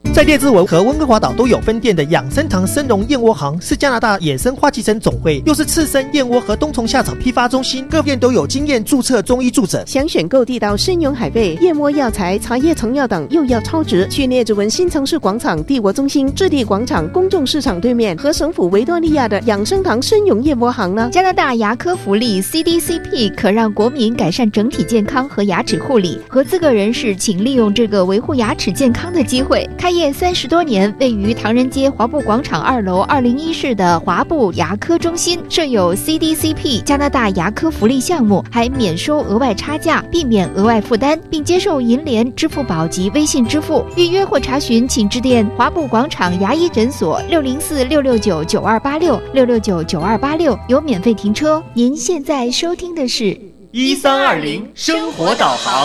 在列治文和温哥华岛都有分店的养生堂生龙燕窝行，是加拿大野生花旗参总会，又是赤生燕窝和冬虫夏草批发中心，各店都有经验注册中医助诊。 想选购地道生永海贝、燕窝药材、茶叶成药等，又要超值，去列治文新城市广场帝国中心置地广场公众市场对面和省府维多利亚的养生堂生永燕窝行呢。 加拿大牙科福利 CDCP 可让国民改善整体健康和牙齿护理，合资格人士请利用这个维护牙齿健康的机会。开业30多年，位于唐人街华埠广场2楼201室的华埠牙科中心设有 CDCP 加拿大牙科福利项目，还免收额外差价，避免额外负担，并接受银联、支付宝及微信支付。预约或查询请致电华埠广场牙医诊所604-669-9286 有免费停车。您现在收听的是 1320生活导航。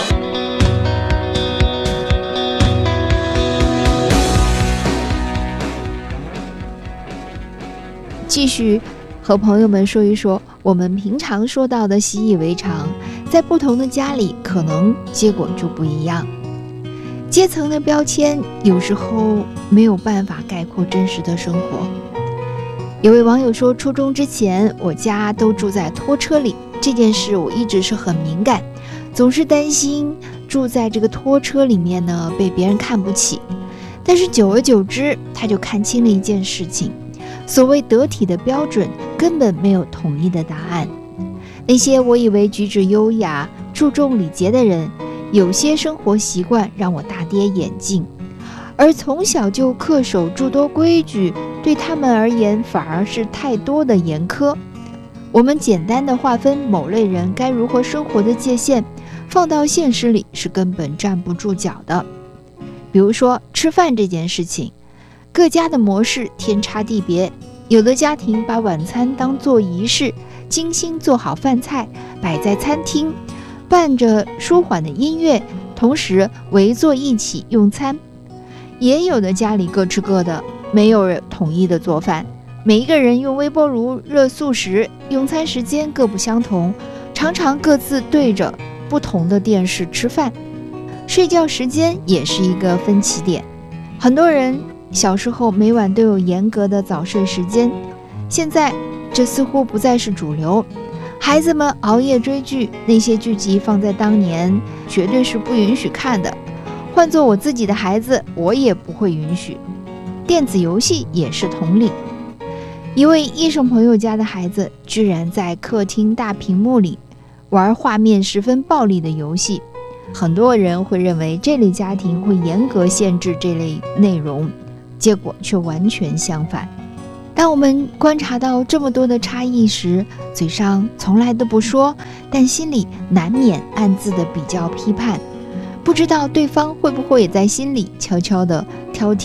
继续和朋友们说一说我们平常说到的习以为常，在不同的家里可能结果就不一样。阶层的标签有时候没有办法概括真实的生活。有位网友说，初中之前我家都住在拖车里，这件事我一直是很敏感，总是担心住在这个拖车里面呢被别人看不起。但是久而久之，他就看清了一件事情，所谓得体的标准根本没有统一的答案。那些我以为举止优雅、注重礼节的人，有些生活习惯让我大跌眼镜，而从小就恪守诸多规矩，对他们而言反而是太多的严苛。我们简单的划分某类人该如何生活的界限，放到现实里是根本站不住脚的。比如说吃饭这件事情，各家的模式天差地别，有的家庭把晚餐当作仪式，精心做好饭菜摆在餐厅，伴着舒缓的音乐，同时围坐一起用餐。也有的家里各吃各的，没有人统一的做饭，每一个人用微波炉热素食，用餐时间各不相同，常常各自对着不同的电视吃饭。睡觉时间也是一个分歧点，很多人小时候每晚都有严格的早睡时间，现在这似乎不再是主流。孩子们熬夜追剧，那些剧集放在当年绝对是不允许看的，换做我自己的孩子，我也不会允许。电子游戏也是同理。一位医生朋友家的孩子居然在客厅大屏幕里玩画面十分暴力的游戏，很多人会认为这类家庭会严格限制这类内容，结果却完全相反。当我们观察到这么多的差异时，嘴上从来都不说，但心里难免暗自的比较批判，不知道对方会不会也在心里悄悄的挑剔